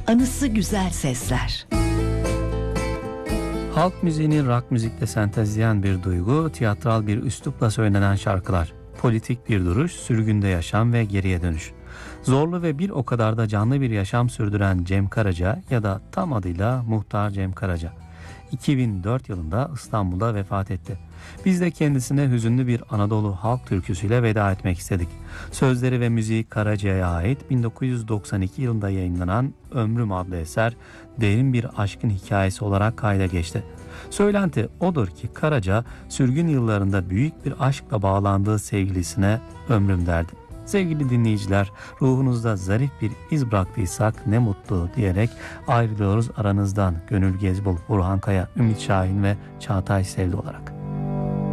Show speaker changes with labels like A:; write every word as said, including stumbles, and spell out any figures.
A: anısı güzel sesler.
B: Halk müziğini rock müzikle sentezleyen bir duygu, tiyatral bir üslupla söylenen şarkılar, politik bir duruş, sürgünde yaşam ve geriye dönüş. Zorlu ve bir o kadar da canlı bir yaşam sürdüren Cem Karaca ya da tam adıyla Muhtar Cem Karaca, iki bin dört yılında İstanbul'da vefat etti. Biz de kendisine hüzünlü bir Anadolu halk türküsüyle veda etmek istedik. Sözleri ve müziği Karaca'ya ait bin dokuz yüz doksan iki yılında yayınlanan Ömrüm adlı eser derin bir aşkın hikayesi olarak kayda geçti. Söylenti odur ki Karaca sürgün yıllarında büyük bir aşkla bağlandığı sevgilisine ömrüm derdi. Sevgili dinleyiciler, ruhunuzda zarif bir iz bıraktıysak ne mutlu diyerek ayrılıyoruz aranızdan. Gönül Gezbul, Burhan Kaya, Ümit Şahin ve Çağatay Sevdi olarak.